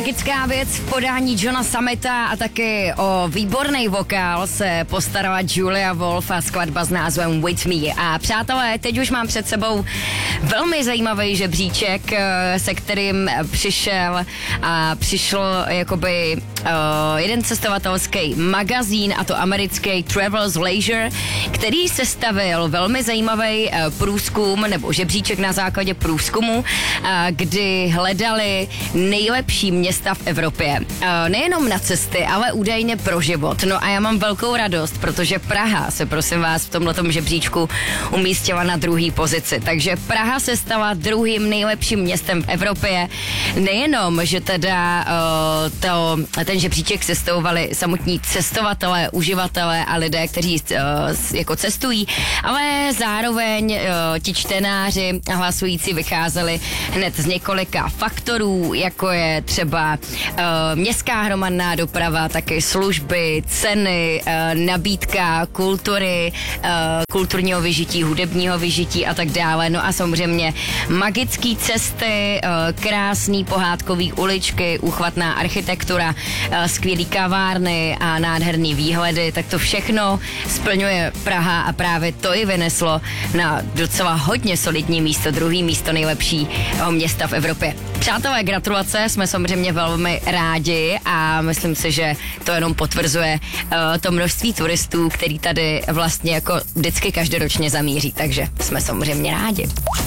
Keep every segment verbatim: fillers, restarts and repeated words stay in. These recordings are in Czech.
magická věc v podání Johna Summita a taky o výborný vokál se postarala Julia Wolf a skladba s názvem With Me. A přátelé, teď už mám před sebou velmi zajímavý žebříček, se kterým přišel a přišlo jakoby uh, jeden cestovatelský magazín, a to americký Travels Leisure, který sestavil velmi zajímavý uh, průzkum nebo žebříček na základě průzkumu, uh, kdy hledali nejlepší města v Evropě. Uh, nejenom na cesty, ale údajně pro život. No a já mám velkou radost, protože Praha se, prosím vás, v tomhletom žebříčku umístila na druhé pozici. Takže Praha se stala druhým nejlepším městem v Evropě. Nejenom, že teda uh, to, ten žebříček sestavovali samotní cestovatelé, uživatelé a lidé, kteří uh, jako cestují, ale zároveň uh, ti čtenáři a hlasující vycházeli hned z několika faktorů, jako je třeba uh, městská hromadná doprava, taky služby, ceny, uh, nabídka kultury, uh, kulturního vyžití, hudebního vyžití a tak dále. No a samozřejmě magické cesty, uh, krásný pohádkový uličky, úchvatná architektura, uh, skvělý kavárny a nádherný výhledy, tak to všechno splňuje Praha a právě to ji vyneslo na docela hodně solidní místo, druhý místo nejlepšího města v Evropě. Přátelé, gratulace, jsme samozřejmě velmi rádi a myslím si, že to jenom potvrzuje uh, to množství turistů, který tady vlastně jako vždycky každoročně zamíří, takže jsme samozřejmě rádi.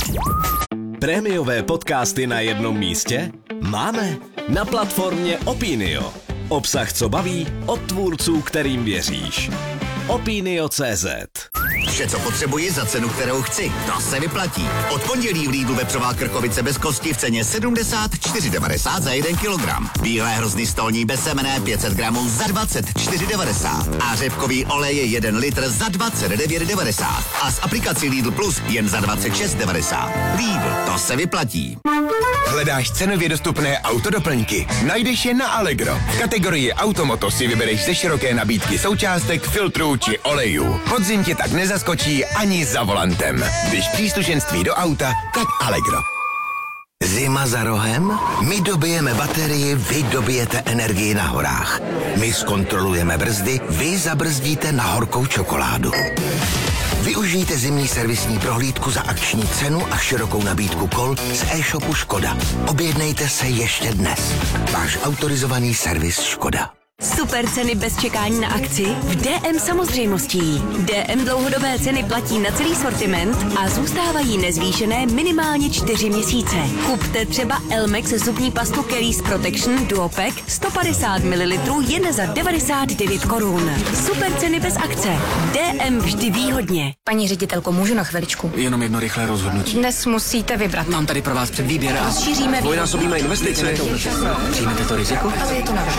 Prémiové podcasty na jednom místě? Máme na platformě Opinio. Obsah, co baví, od tvůrců, kterým věříš. Opinio tečka cé zet. Vše, co potřebuji za cenu, kterou chci. To se vyplatí. Od pondělí v Lidlu vepřová krkovice bez kosti v ceně sedmdesát čtyři devadesát za jeden kilogram. Bílé hrozny stolní bez semene pět set gramů za dvacet čtyři devadesát. A řepkový olej je jeden litr za dvacet devět devadesát. A s aplikací Lidl Plus jen za dvacet šest devadesát. Lidl, to se vyplatí. Hledáš cenově dostupné autodoplňky? Najdeš je na Allegro. V kategorii Automoto si vybereš ze široké nabídky součástek, filtrů či olejů. Podzim tě tak nezaskočí ani za volantem. Když příslušenství do auta, tak Allegro. Zima za rohem? My dobijeme baterii, vy dobijete energii na horách. My zkontrolujeme brzdy, vy zabrzdíte na horkou čokoládu. Využijte zimní servisní prohlídku za akční cenu a širokou nabídku kol z e-shopu Škoda. Objednejte se ještě dnes. Váš autorizovaný servis Škoda. Super ceny bez čekání na akci v D M samozřejmostí. D M dlouhodobé ceny platí na celý sortiment a zůstávají nezvýšené minimálně čtyři měsíce. Kupte třeba Elmex zubní pastu Keris Protection Duopack sto padesát mililitrů jen za devadesát devět korun. Super ceny bez akce. D M vždy výhodně. Paní ředitelko, můžu na chviličku? Jenom jedno rychlé rozhodnutí. Dnes musíte vybrat. Mám tady pro vás předvýběr a Rozšíříme dvojnásobíme investice. Přijmete to riziko? Ale je to na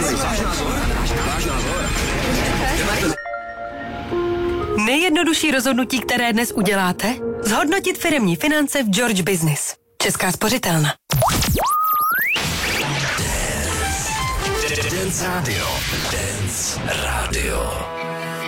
Nejjednodušší rozhodnutí, které dnes uděláte? Zhodnotit firemní finance v George Business. Česká spořitelna. Dance Radio. Dance Radio.